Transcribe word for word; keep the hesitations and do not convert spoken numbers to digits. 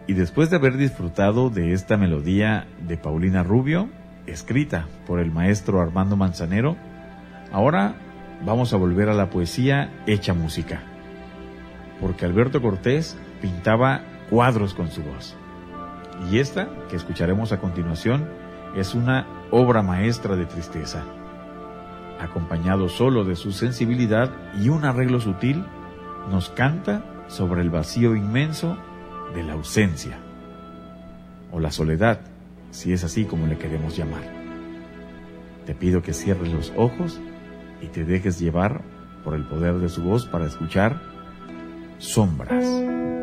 Y después de haber disfrutado de esta melodía de Paulina Rubio, escrita por el maestro Armando Manzanero, ahora vamos a volver a la poesía hecha música, porque Alberto Cortés pintaba cuadros con su voz. Y esta, que escucharemos a continuación, es una obra maestra de tristeza. Acompañado solo de su sensibilidad y un arreglo sutil, nos canta sobre el vacío inmenso de la ausencia, o la soledad, si es así como le queremos llamar. Te pido que cierres los ojos y te dejes llevar por el poder de su voz para escuchar Sombras.